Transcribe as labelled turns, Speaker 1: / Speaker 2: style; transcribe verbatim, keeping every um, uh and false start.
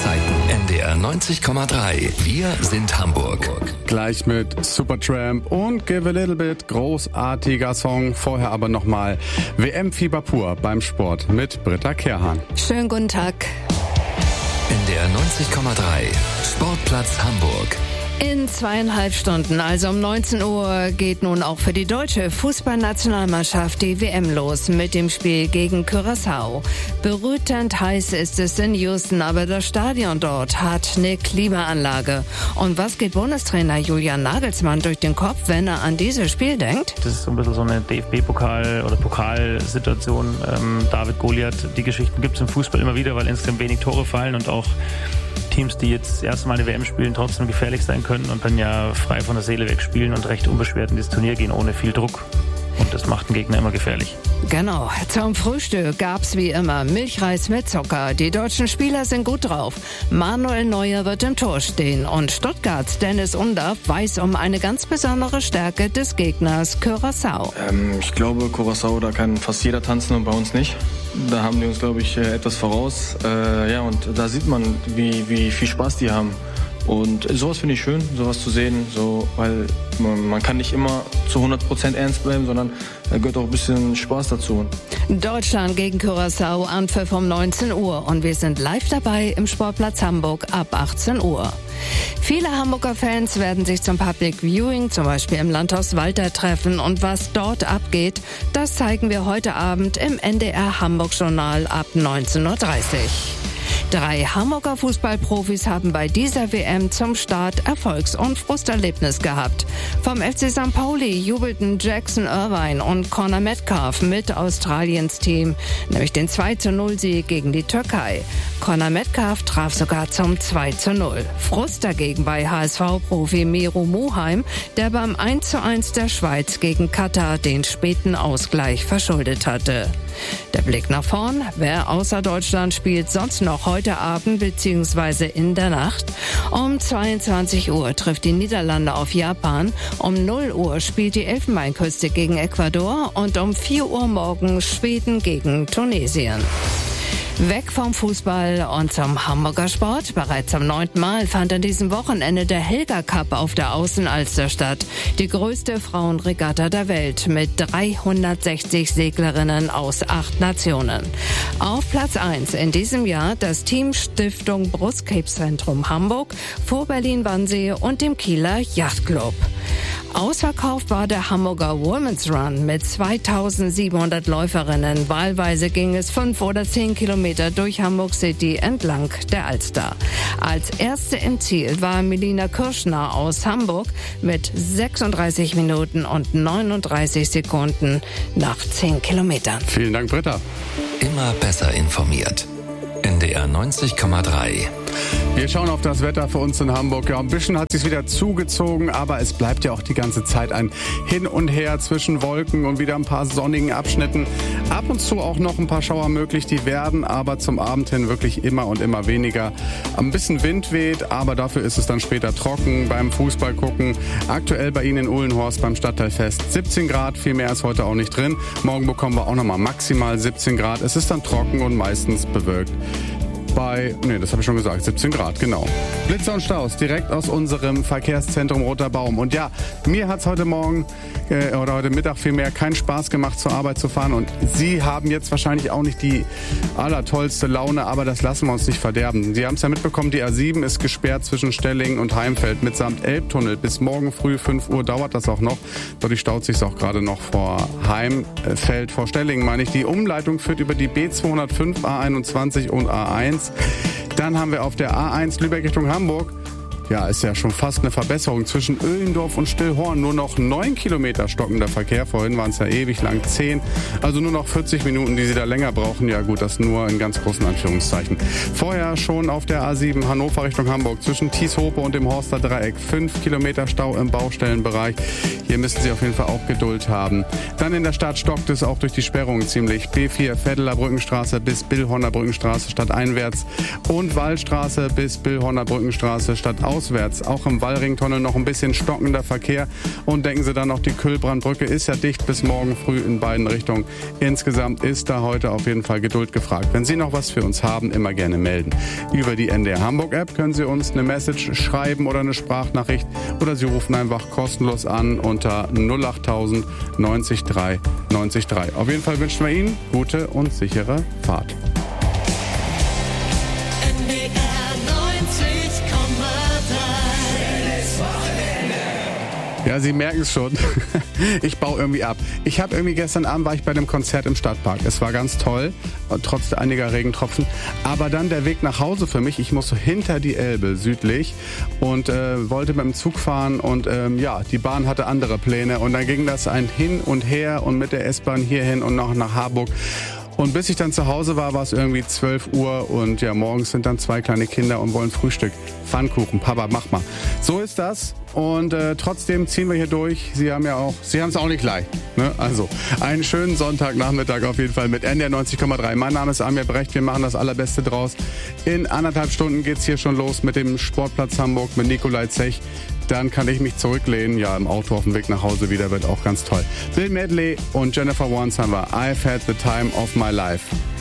Speaker 1: Zeiten. N D R neunzig Komma drei. Wir sind Hamburg.
Speaker 2: Gleich mit Supertramp und Give a Little Bit. Großartiger Song. Vorher aber nochmal W M-Fieber pur beim Sport mit Britta Kehrhahn.
Speaker 3: Schönen guten Tag.
Speaker 1: N D R neunzig Komma drei. Sportplatz Hamburg.
Speaker 3: In zweieinhalb Stunden, also um neunzehn Uhr, geht nun auch für die deutsche Fußballnationalmannschaft die W M los mit dem Spiel gegen Curaçao. Berührend heiß ist es in Houston, aber das Stadion dort hat eine Klimaanlage. Und was geht Bundestrainer Julian Nagelsmann durch den Kopf, wenn er an dieses Spiel denkt?
Speaker 4: Das ist so ein bisschen so eine D F B-Pokal- oder Pokalsituation. Ähm, David Goliath, die Geschichten gibt es im Fußball immer wieder, weil insgesamt wenig Tore fallen und auch Teams, die jetzt das erste Mal eine W M spielen, trotzdem gefährlich sein können und dann ja frei von der Seele weg spielen und recht unbeschwert in das Turnier gehen, ohne viel Druck. Und das macht den Gegner immer gefährlich.
Speaker 3: Genau. Zum Frühstück gab's wie immer Milchreis mit Zucker. Die deutschen Spieler sind gut drauf. Manuel Neuer wird im Tor stehen. Und Stuttgarts Dennis Undaff weiß um eine ganz besondere Stärke des Gegners Curaçao.
Speaker 5: Ähm, ich glaube, Curaçao, da kann fast jeder tanzen und bei uns nicht. Da haben die uns, glaube ich, etwas voraus. Äh, ja, und da sieht man, wie, wie viel Spaß die haben. Und sowas finde ich schön, sowas zu sehen, so, weil man, man kann nicht immer zu hundert Prozent ernst bleiben, sondern da gehört auch ein bisschen Spaß dazu.
Speaker 3: Deutschland gegen Curaçao, Anpfiff um neunzehn Uhr und wir sind live dabei im Sportplatz Hamburg ab achtzehn Uhr. Viele Hamburger Fans werden sich zum Public Viewing, zum Beispiel im Landhaus Walter, treffen und was dort abgeht, das zeigen wir heute Abend im N D R Hamburg Journal ab neunzehn Uhr dreißig. Drei Hamburger Fußballprofis haben bei dieser W M zum Start Erfolgs- und Frusterlebnis gehabt. Vom F C Sankt Pauli jubelten Jackson Irvine und Conor Metcalf mit Australiens Team, nämlich den zwei zu null Sieg gegen die Türkei. Conor Metcalf traf sogar zum zwei zu null. Frust dagegen bei H S V-Profi Miro Moheim, der beim eins zu eins der Schweiz gegen Katar den späten Ausgleich verschuldet hatte. Der Blick nach vorn, wer außer Deutschland spielt sonst noch heute Abend bzw. in der Nacht? Um zweiundzwanzig Uhr trifft die Niederlande auf Japan, um null Uhr spielt die Elfenbeinküste gegen Ecuador und um vier Uhr morgens Schweden gegen Tunesien. Weg vom Fußball und zum Hamburger Sport. Bereits zum neunten Mal fand an diesem Wochenende der Helga Cup auf der Außenalster statt. Die größte Frauenregatta der Welt mit dreihundertsechzig Seglerinnen aus acht Nationen. Auf Platz eins in diesem Jahr das Team Stiftung Brustkrebszentrum Hamburg vor Berlin-Wannsee und dem Kieler Yachtclub. Ausverkauft war der Hamburger Women's Run mit zweitausendsiebenhundert Läuferinnen. Wahlweise ging es fünf oder zehn Kilometer durch Hamburg City entlang der Alster. Als erste im Ziel war Melina Kirschner aus Hamburg mit sechsunddreißig Minuten und neununddreißig Sekunden nach zehn Kilometern.
Speaker 2: Vielen Dank, Britta.
Speaker 1: Immer besser informiert. N D R neunzig Komma drei.
Speaker 2: Wir schauen auf das Wetter für uns in Hamburg. Ja, ein bisschen hat es sich wieder zugezogen, aber es bleibt ja auch die ganze Zeit ein Hin und Her zwischen Wolken und wieder ein paar sonnigen Abschnitten. Ab und zu auch noch ein paar Schauer möglich, die werden aber zum Abend hin wirklich immer und immer weniger. Ein bisschen Wind weht, aber dafür ist es dann später trocken beim Fußball gucken. Aktuell bei Ihnen in Uhlenhorst beim Stadtteilfest siebzehn Grad, viel mehr ist heute auch nicht drin. Morgen bekommen wir auch nochmal maximal siebzehn Grad. Es ist dann trocken und meistens bewölkt. Bei, nee, das habe ich schon gesagt, siebzehn Grad, genau. Blitzer und Staus, direkt aus unserem Verkehrszentrum Roter Baum. Und ja, mir hat's heute Morgen äh, oder heute Mittag vielmehr keinen Spaß gemacht, zur Arbeit zu fahren. Und Sie haben jetzt wahrscheinlich auch nicht die allertollste Laune, aber das lassen wir uns nicht verderben. Sie haben es ja mitbekommen, die A sieben ist gesperrt zwischen Stellingen und Heimfeld mitsamt Elbtunnel. Bis morgen früh fünf Uhr dauert das auch noch. Dadurch staut sich auch gerade noch vor Heimfeld, vor Stellingen, meine ich. Die Umleitung führt über die B zweihundertfünf, A einundzwanzig und A eins. Dann haben wir auf der A eins Lübeck Richtung Hamburg. Ja, ist ja schon fast eine Verbesserung. Zwischen Öhlendorf und Stillhorn nur noch neun Kilometer stockender Verkehr. Vorhin waren es ja ewig lang zehn. Also nur noch vierzig Minuten, die Sie da länger brauchen. Ja gut, das nur in ganz großen Anführungszeichen. Vorher schon auf der A sieben Hannover Richtung Hamburg. Zwischen Thieshope und dem Horster Dreieck. fünf Kilometer Stau im Baustellenbereich. Hier müssen Sie auf jeden Fall auch Geduld haben. Dann in der Stadt stockt es auch durch die Sperrungen ziemlich. B vier Vetteler Brückenstraße bis Billhorner Brückenstraße stadteinwärts. Und Wallstraße bis Billhorner Brückenstraße stadtauswärts. auswärts. Auch im Wallringtunnel noch ein bisschen stockender Verkehr. Und denken Sie dann noch, die Kühlbrandbrücke ist ja dicht bis morgen früh in beiden Richtungen. Insgesamt ist da heute auf jeden Fall Geduld gefragt. Wenn Sie noch was für uns haben, immer gerne melden. Über die N D R Hamburg App können Sie uns eine Message schreiben oder eine Sprachnachricht. Oder Sie rufen einfach kostenlos an unter null achttausend neunzig drei neunzig drei. Auf jeden Fall wünschen wir Ihnen gute und sichere Fahrt. Ja, Sie merken es schon. Ich baue irgendwie ab. Ich habe irgendwie gestern Abend war ich bei dem Konzert im Stadtpark. Es war ganz toll, trotz einiger Regentropfen. Aber dann der Weg nach Hause für mich. Ich musste hinter die Elbe südlich und äh, wollte mit dem Zug fahren. Und ähm, ja, die Bahn hatte andere Pläne. Und dann ging das ein Hin und Her und mit der S-Bahn hierhin und noch nach Harburg. Und bis ich dann zu Hause war, war es irgendwie zwölf Uhr und ja, morgens sind dann zwei kleine Kinder und wollen Frühstück. Pfannkuchen, Papa, mach mal. So ist das und äh, trotzdem ziehen wir hier durch. Sie haben ja auch, Sie haben es auch nicht leicht. Ne? Also, einen schönen Sonntagnachmittag auf jeden Fall mit N D R neunzig Komma drei. Mein Name ist Amir Brecht, wir machen das Allerbeste draus. In anderthalb Stunden geht's hier schon los mit dem Sportplatz Hamburg mit Nikolai Zech. Dann kann ich mich zurücklehnen. Ja, im Auto auf dem Weg nach Hause wieder, wird auch ganz toll. Bill Medley und Jennifer Warnes haben wir. I've had the time of my life.